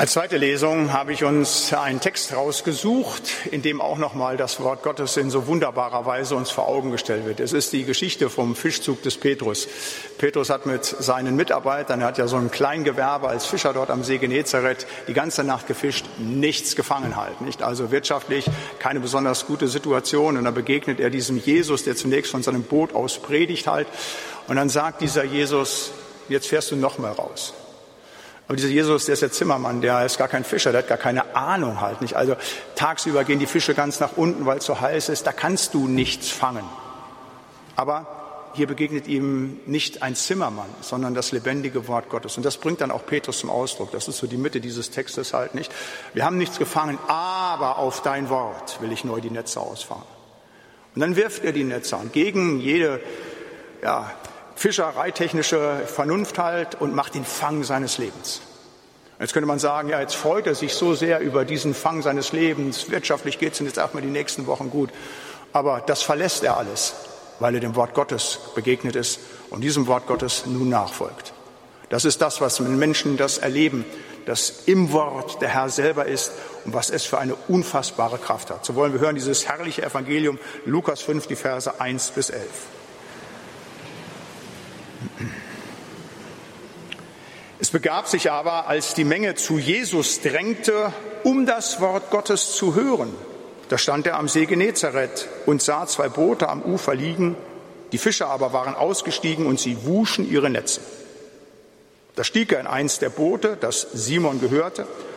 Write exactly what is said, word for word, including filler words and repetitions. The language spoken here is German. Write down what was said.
Als zweite Lesung habe ich uns einen Text rausgesucht, in dem auch nochmal das Wort Gottes in so wunderbarer Weise uns vor Augen gestellt wird. Es ist die Geschichte vom Fischzug des Petrus. Petrus hat mit seinen Mitarbeitern, er hat ja so ein Kleingewerbe als Fischer dort am See Genezareth, die ganze Nacht gefischt, nichts gefangen halt, nicht? Also wirtschaftlich keine besonders gute Situation. Und dann begegnet er diesem Jesus, der zunächst von seinem Boot aus predigt halt. Und dann sagt dieser Jesus, jetzt fährst du noch mal raus. Aber dieser Jesus, der ist der Zimmermann, der ist gar kein Fischer, der hat gar keine Ahnung halt nicht. Also tagsüber gehen die Fische ganz nach unten, weil es so heiß ist, da kannst du nichts fangen. Aber hier begegnet ihm nicht ein Zimmermann, sondern das lebendige Wort Gottes. Und das bringt dann auch Petrus zum Ausdruck. Das ist so die Mitte dieses Textes halt nicht. Wir haben nichts gefangen, aber auf dein Wort will ich neu die Netze ausfahren. Und dann wirft er die Netze an, gegen jede, ja, fischereitechnische Vernunft halt und macht den Fang seines Lebens. Jetzt könnte man sagen, ja, jetzt freut er sich so sehr über diesen Fang seines Lebens, wirtschaftlich geht es ihm jetzt erstmal die nächsten Wochen gut. Aber das verlässt er alles, weil er dem Wort Gottes begegnet ist und diesem Wort Gottes nun nachfolgt. Das ist das, was Menschen das erleben, das im Wort der Herr selber ist und was es für eine unfassbare Kraft hat. So wollen wir hören dieses herrliche Evangelium, Lukas fünf, die Verse eins bis elf. Es begab sich aber, als die Menge zu Jesus drängte, um das Wort Gottes zu hören. Da stand er am See Genezareth und sah zwei Boote am Ufer liegen. Die Fischer aber waren ausgestiegen und sie wuschen ihre Netze. Da stieg er in eins der Boote, das Simon gehörte,